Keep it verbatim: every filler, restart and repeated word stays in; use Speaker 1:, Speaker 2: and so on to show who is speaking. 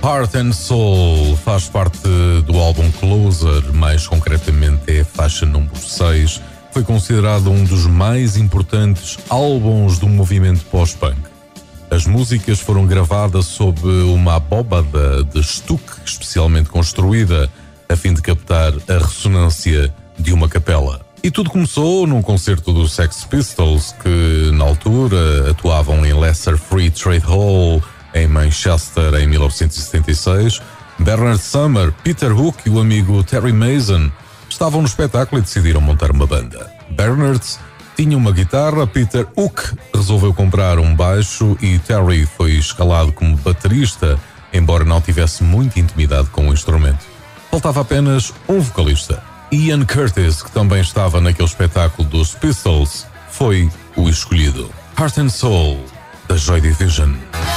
Speaker 1: Heart and Soul faz parte do álbum Closer, mais concretamente é a faixa número seis. Foi considerado um dos mais importantes álbuns do movimento pós-punk. As músicas foram gravadas sob uma abóbada de estuque especialmente construída a fim de captar a ressonância de uma capela. E tudo começou num concerto dos Sex Pistols, que na altura atuavam em Leicester Free Trade Hall, em Manchester, em mil novecentos e setenta e seis. Bernard Sumner, Peter Hook e o amigo Terry Mason estavam no espetáculo e decidiram montar uma banda. Bernard tinha uma guitarra, Peter Hook resolveu comprar um baixo e Terry foi escalado como baterista, embora não tivesse muita intimidade com o instrumento. Faltava apenas um vocalista. Ian Curtis, que também estava naquele espetáculo dos Pistols, foi o escolhido. Heart and Soul, da Joy Division.